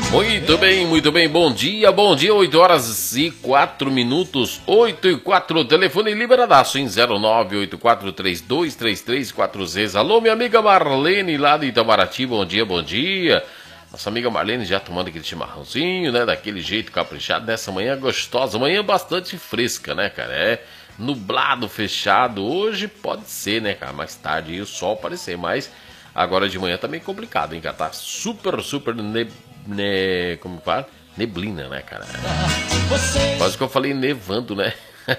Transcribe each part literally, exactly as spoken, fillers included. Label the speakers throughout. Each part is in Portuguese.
Speaker 1: Muito bem, muito bem, bom dia, bom dia, oito horas e quatro minutos, oito e quatro, telefone liberadaço em zero nove oito quatro três dois três três quatro seis. Alô, minha amiga Marlene lá de Itamaraty, bom dia, bom dia. Nossa amiga Marlene já tomando aquele chimarrãozinho, né, daquele jeito caprichado, nessa manhã gostosa, manhã bastante fresca, né, cara, é nublado, fechado, hoje pode ser, né, cara, mais tarde aí o sol aparecer, mas agora de manhã tá meio complicado, hein, cara, tá super, super neb... Ne... como fala? Neblina, né, cara? Quase que eu falei nevando, né?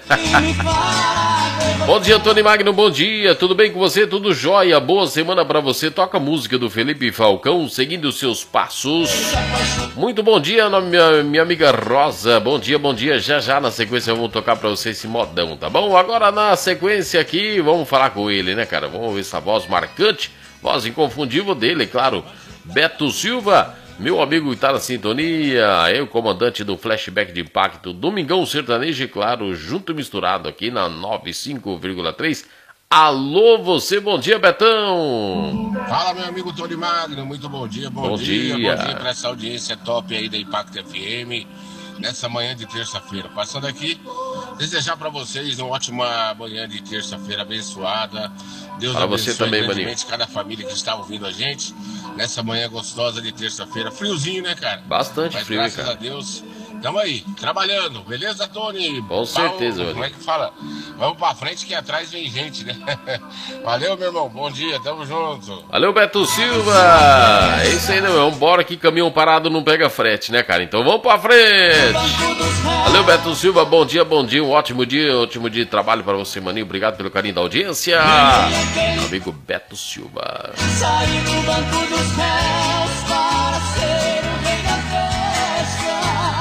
Speaker 1: Bom dia, Tony Magno, bom dia, tudo bem com você? Tudo jóia, boa semana pra você. Toca a música do Felipe Falcão, seguindo os seus passos. Muito bom dia, minha, minha amiga Rosa, bom dia, bom dia. Já já na sequência vamos tocar pra você esse modão, tá bom? Agora na sequência aqui, vamos falar com ele, né, cara? Vamos ver essa voz marcante, voz inconfundível dele, claro, Beto Silva. Meu amigo que tá na sintonia, eu, comandante do Flashback de Impacto, Domingão Sertanejo, e claro, junto e misturado aqui na noventa e cinco vírgula três. Alô, você, bom dia, Betão!
Speaker 2: Fala, meu amigo Tony Magno, muito bom dia, bom,
Speaker 1: bom
Speaker 2: dia,
Speaker 1: dia.
Speaker 2: Bom dia pra essa audiência top aí da Impacto F M, nessa manhã de terça-feira. Passando aqui, desejar pra vocês uma ótima manhã de terça-feira abençoada. Deus
Speaker 1: Para
Speaker 2: abençoe
Speaker 1: você também,
Speaker 2: grandemente cada família que está ouvindo a gente nessa manhã gostosa de terça-feira. Friozinho, né, cara?
Speaker 1: Bastante
Speaker 2: Mas,
Speaker 1: frio,
Speaker 2: graças
Speaker 1: cara.
Speaker 2: a Deus, tamo aí, trabalhando. Beleza, Tony?
Speaker 1: Com certeza,
Speaker 2: Como é que fala? Vamos pra frente que atrás vem gente, né? Valeu, meu irmão. Bom dia, tamo junto.
Speaker 1: Valeu, Beto Silva. É isso aí, né, meu? Vambora que caminhão parado não pega frete, né, cara? Então vamos pra frente. Valeu, Beto Silva. Bom dia, bom dia. Um ótimo dia, ótimo dia de trabalho pra você, maninho. Obrigado pelo carinho da audiência. Meu amigo Beto Silva.
Speaker 3: Saí do banco dos réus para ser o rei da festa.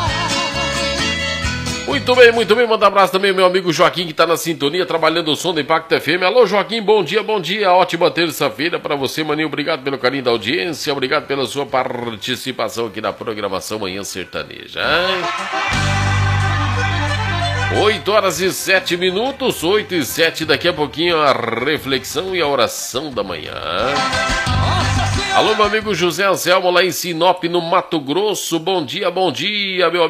Speaker 1: Muito bem, muito bem. Manda um abraço também ao meu amigo Joaquim, que tá na sintonia, trabalhando o som do Impacto F M. Alô, Joaquim, bom dia, bom dia. Ótima terça-feira pra você, maninho. Obrigado pelo carinho da audiência. Obrigado pela sua participação aqui na programação Manhã Sertaneja. oito horas e sete minutos, oito e sete, daqui a pouquinho a reflexão e a oração da manhã. Alô, meu amigo José Anselmo, lá em Sinop, no Mato Grosso. Bom dia, bom dia, meu